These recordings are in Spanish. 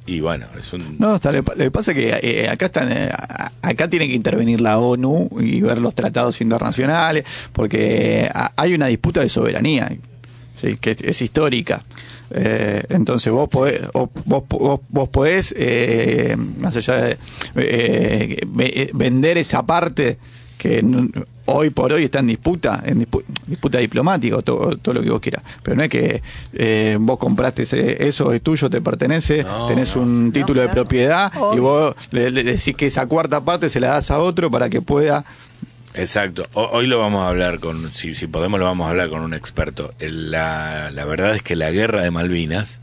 Y bueno, es un... No, lo que pasa es que acá tiene que intervenir la ONU y ver los tratados internacionales, porque hay una disputa de soberanía, ¿sí? Que es histórica. Entonces vos podés más allá de vender esa parte que hoy por hoy está en disputa diplomática, todo lo que vos quieras, pero no es que vos compraste eso, es tuyo, te pertenece, tenés un título de propiedad y vos le decís que esa cuarta parte se la das a otro para que pueda... Exacto. Hoy lo vamos a hablar si podemos lo vamos a hablar con un experto. La verdad es que la guerra de Malvinas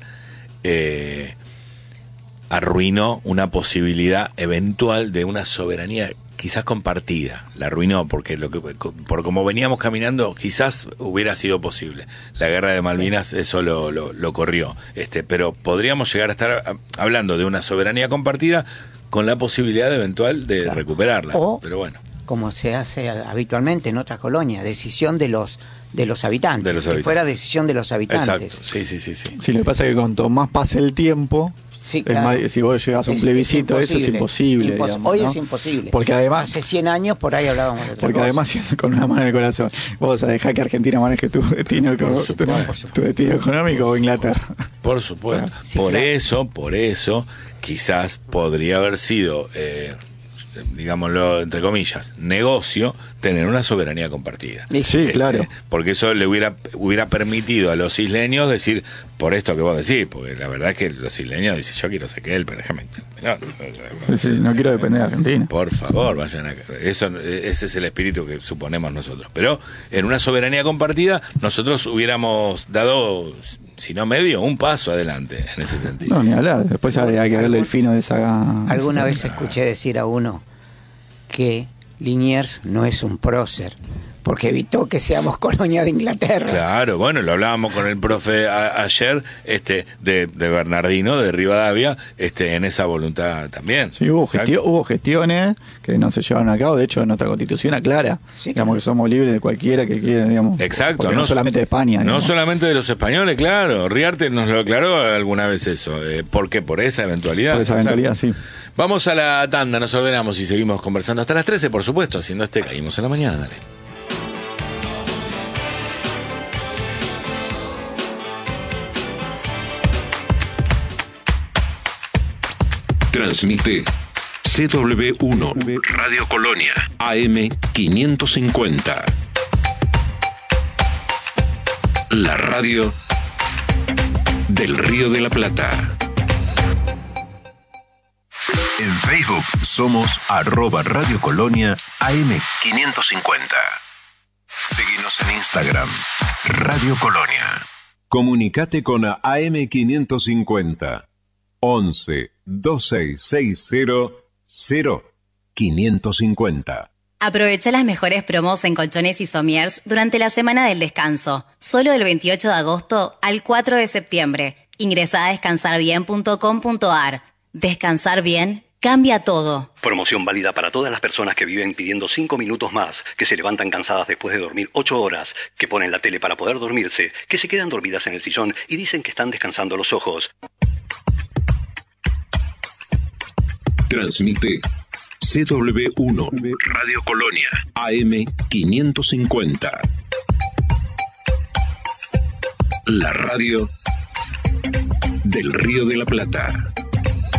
arruinó una posibilidad eventual de una soberanía quizás compartida. La arruinó porque por como veníamos caminando quizás hubiera sido posible. La guerra de Malvinas eso lo corrió. Pero podríamos llegar a estar hablando de una soberanía compartida con la posibilidad eventual de recuperarla. Pero bueno, como se hace habitualmente en otras colonias, decisión de los habitantes. Si fuera decisión de los habitantes. Exacto, sí. Sí, lo que pasa es que cuanto más pase el tiempo, sí, claro, si vos llegas a un plebiscito, eso es imposible. Digamos, hoy, ¿no? Es imposible. Porque además, hace 100 años por ahí hablábamos de otra porque cosa. Además, con una mano en el corazón, vos sabés que Argentina maneje tu destino económico o Inglaterra. Por supuesto. Sí, por claro. eso, quizás podría haber sido... digámoslo entre comillas, negocio, tener una soberanía compartida. Sí, claro. Porque eso le hubiera permitido a los isleños decir, por esto que vos decís, porque la verdad es que los isleños dicen, yo quiero sacar pero déjame. No quiero depender de Argentina. Por favor, vayan acá. Ese es el espíritu que suponemos nosotros. Pero en una soberanía compartida, nosotros hubiéramos dado, si no medio, un paso adelante en ese sentido. No, ni hablar. Después hay que verle el fino de esa... Alguna vez escuché decir a uno que Liniers no es un prócer, porque evitó que seamos colonia de Inglaterra. Claro, bueno, lo hablábamos con el profe ayer, de Bernardino, de Rivadavia, en esa voluntad también. Sí, hubo gestiones que no se llevaron a cabo, de hecho en nuestra Constitución aclara, sí, digamos, que somos libres de cualquiera que quiera, digamos. Exacto, no solamente de España. No solamente de los españoles, claro. Riarte nos lo aclaró alguna vez eso. ¿Por qué? Por esa eventualidad. Por esa eventualidad, sí. Vamos a la tanda, nos ordenamos y seguimos conversando hasta las 13, por supuesto, haciendo Caímos en la Mañana, dale. Transmite CW1 Radio Colonia AM 550. La radio del Río de la Plata. En Facebook somos @Radio Colonia AM 550. Síguenos en Instagram, Radio Colonia. Comunicate con AM 550 11 2660 0550. Aprovecha las mejores promos en colchones y somiers durante la semana del descanso. Solo del 28 de agosto al 4 de septiembre. Ingresá a descansarbien.com.ar. Descansar bien cambia todo. Promoción válida para todas las personas que viven pidiendo 5 minutos más, que se levantan cansadas después de dormir 8 horas, que ponen la tele para poder dormirse, que se quedan dormidas en el sillón y dicen que están descansando los ojos. Transmite CW1 Radio Colonia AM 550. La radio del Río de la Plata.